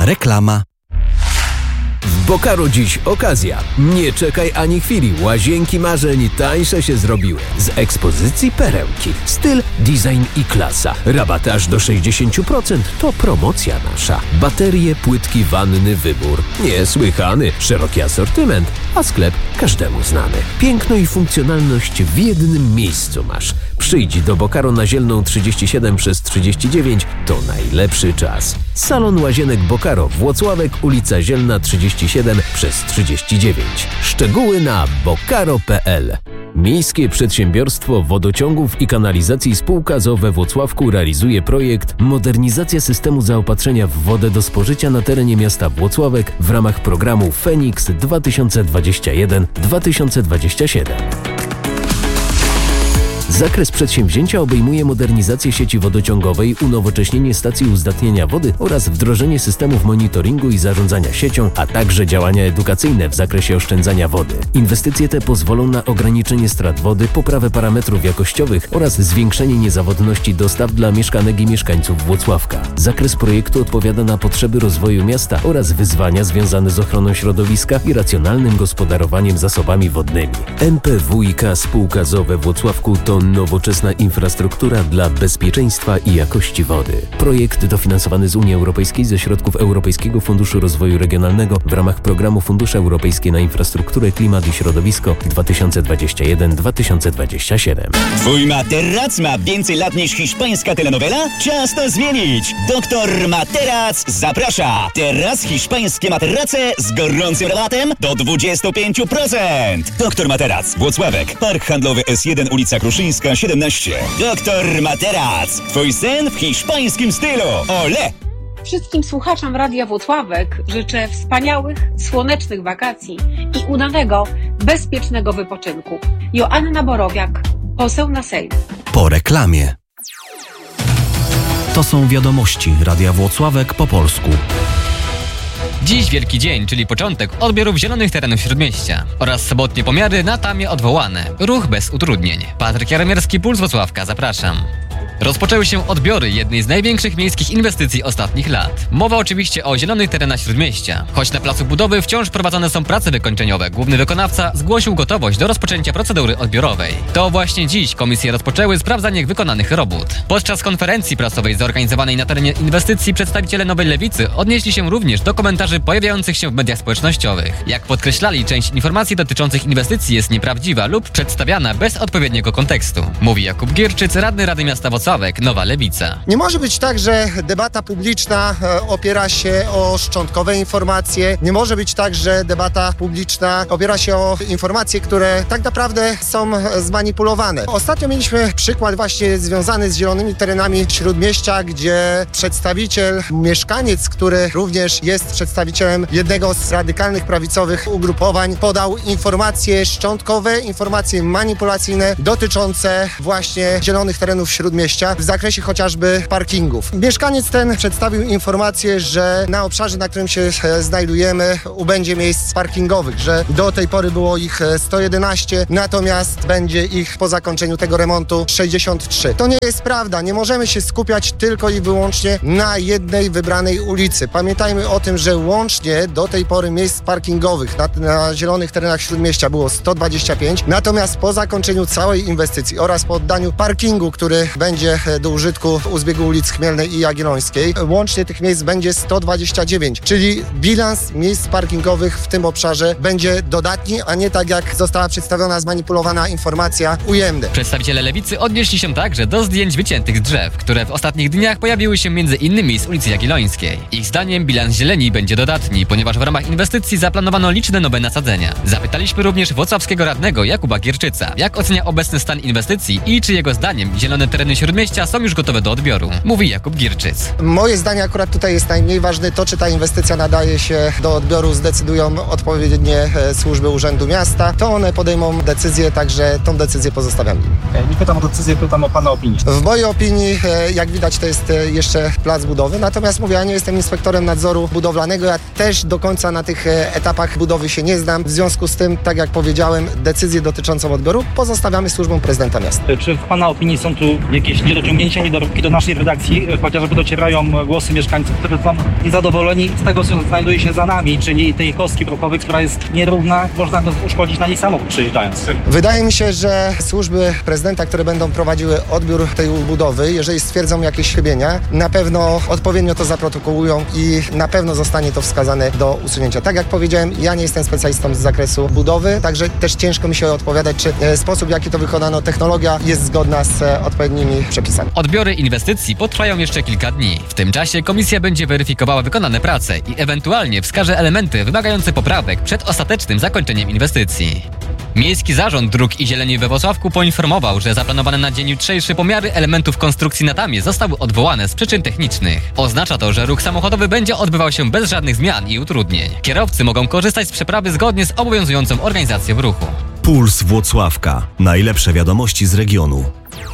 Reklama. W Bokaru dziś okazja. Nie czekaj ani chwili. Łazienki marzeń tańsze się zrobiły. Z ekspozycji perełki. Styl, design i klasa. Rabaty aż do 60%. To promocja nasza. Baterie, płytki, wanny, wybór. Niesłychany. Szeroki asortyment. A sklep każdemu znany. Piękno i funkcjonalność w jednym miejscu masz. Przyjdź do Bokaru na Zielną 37/39. To najlepszy czas. Salon Łazienek Bokaro, Włocławek, ulica Zielna 37/39. Szczegóły na bokaro.pl. Miejskie Przedsiębiorstwo Wodociągów i Kanalizacji Spółka z o.o. we Włocławku realizuje projekt Modernizacja systemu zaopatrzenia w wodę do spożycia na terenie miasta Włocławek w ramach programu Feniks 2021-2027. Zakres przedsięwzięcia obejmuje modernizację sieci wodociągowej, unowocześnienie stacji uzdatniania wody oraz wdrożenie systemów monitoringu i zarządzania siecią, a także działania edukacyjne w zakresie oszczędzania wody. Inwestycje te pozwolą na ograniczenie strat wody, poprawę parametrów jakościowych oraz zwiększenie niezawodności dostaw dla mieszkanek i mieszkańców Włocławka. Zakres projektu odpowiada na potrzeby rozwoju miasta oraz wyzwania związane z ochroną środowiska i racjonalnym gospodarowaniem zasobami wodnymi. NPWiK Spółka z o.o. we Włocławku to nowoczesna infrastruktura dla bezpieczeństwa i jakości wody. Projekt dofinansowany z Unii Europejskiej ze środków Europejskiego Funduszu Rozwoju Regionalnego w ramach programu Fundusze Europejskie na Infrastrukturę, Klimat i Środowisko 2021-2027. Twój materac ma więcej lat niż hiszpańska telenowela? Czas to zmienić! Doktor Materac zaprasza! Teraz hiszpańskie materace z gorącym rabatem do 25%! Doktor Materac, Włocławek, Park Handlowy S1, ulica Kruszyńska 17. Doktor Materac. Twój sen w hiszpańskim stylu. Ole! Wszystkim słuchaczom Radia Włocławek życzę wspaniałych, słonecznych wakacji i udanego, bezpiecznego wypoczynku. Joanna Borowiak, poseł na Sejm. Po reklamie. To są wiadomości Radia Włocławek po polsku. Dziś wielki dzień, czyli początek odbiorów zielonych terenów Śródmieścia oraz sobotnie pomiary na tamie odwołane. Ruch bez utrudnień. Patryk Jaromierski, Puls Włocławka, zapraszam. Rozpoczęły się odbiory jednej z największych miejskich inwestycji ostatnich lat. Mowa oczywiście o zielonych terenach Śródmieścia. Choć na placu budowy wciąż prowadzone są prace wykończeniowe, główny wykonawca zgłosił gotowość do rozpoczęcia procedury odbiorowej. To właśnie dziś komisje rozpoczęły sprawdzanie wykonanych robót. Podczas konferencji prasowej zorganizowanej na terenie inwestycji przedstawiciele Nowej Lewicy odnieśli się również do komentarzy pojawiających się w mediach społecznościowych. Jak podkreślali, część informacji dotyczących inwestycji jest nieprawdziwa lub przedstawiana bez odpowiedniego kontekstu. Mówi Jakub Gierczyc, radny Rady Miasta Włocławek, Nowa Lewica. Nie może być tak, że debata publiczna opiera się o szczątkowe informacje. Nie może być tak, że debata publiczna opiera się o informacje, które tak naprawdę są zmanipulowane. Ostatnio mieliśmy przykład właśnie związany z zielonymi terenami Śródmieścia, gdzie przedstawiciel, mieszkaniec, który również jest przedstawicielem jednego z radykalnych prawicowych ugrupowań, podał informacje szczątkowe, informacje manipulacyjne dotyczące właśnie zielonych terenów Śródmieścia w zakresie chociażby parkingów. Mieszkaniec ten przedstawił informację, że na obszarze, na którym się znajdujemy, ubędzie miejsc parkingowych, że do tej pory było ich 111, natomiast będzie ich po zakończeniu tego remontu 63. To nie jest prawda. Nie możemy się skupiać tylko i wyłącznie na jednej wybranej ulicy. Pamiętajmy o tym, że łącznie do tej pory miejsc parkingowych na zielonych terenach Śródmieścia było 125, natomiast po zakończeniu całej inwestycji oraz po oddaniu parkingu, który będzie do użytku u zbiegu ulic Chmielnej i Jagiellońskiej, łącznie tych miejsc będzie 129, czyli bilans miejsc parkingowych w tym obszarze będzie dodatni, a nie tak jak została przedstawiona zmanipulowana informacja ujemny. Przedstawiciele Lewicy odnieśli się także do zdjęć wyciętych z drzew, które w ostatnich dniach pojawiły się m.in. z ulicy Jagiellońskiej. Ich zdaniem bilans zieleni będzie dodatni, ponieważ w ramach inwestycji zaplanowano liczne nowe nasadzenia. Zapytaliśmy również włocławskiego radnego Jakuba Gierczyca, jak ocenia obecny stan inwestycji i czy jego zdaniem zielone tereny Śródmieścia są już gotowe do odbioru. Mówi Jakub Gierczyc. Moje zdanie akurat tutaj jest najmniej ważne. To, czy ta inwestycja nadaje się do odbioru, zdecydują odpowiednie służby Urzędu Miasta. To one podejmą decyzję, także tą decyzję pozostawiam im. Nie pytam o decyzję, pytam o Pana opinię. W mojej opinii, jak widać, to jest jeszcze plac budowy. Natomiast mówię, ja nie jestem inspektorem nadzoru budowlanego. Ja też do końca na tych etapach budowy się nie znam. W związku z tym, tak jak powiedziałem, decyzję dotyczącą odbioru pozostawiamy służbom prezydenta miasta. Czy w Pana opinii są tu jakieś niedociągnięcia, niedoróbki do naszej redakcji. Chociażby docierają głosy mieszkańców, którzy są niezadowoleni z tego, co znajduje się za nami, czyli tej kostki brukowej, która jest nierówna. Można to uszkodzić na niej samochód przyjeżdżając. Wydaje mi się, że służby prezydenta, które będą prowadziły odbiór tej budowy, jeżeli stwierdzą jakieś chybienia, na pewno odpowiednio to zaprotokołują i na pewno zostanie to wskazane do usunięcia. Tak jak powiedziałem, ja nie jestem specjalistą z zakresu budowy, także też ciężko mi się odpowiadać, czy sposób, w jaki to wykonano, technologia jest zgodna z odpowiednimi przepisami. Odbiory inwestycji potrwają jeszcze kilka dni. W tym czasie komisja będzie weryfikowała wykonane prace i ewentualnie wskaże elementy wymagające poprawek przed ostatecznym zakończeniem inwestycji. Miejski Zarząd Dróg i Zieleni we Włocławku poinformował, że zaplanowane na dzień jutrzejszy pomiary elementów konstrukcji na tamie zostały odwołane z przyczyn technicznych. Oznacza to, że ruch samochodowy będzie odbywał się bez żadnych zmian i utrudnień. Kierowcy mogą korzystać z przeprawy zgodnie z obowiązującą organizacją ruchu. Puls Włocławka. Najlepsze wiadomości z regionu.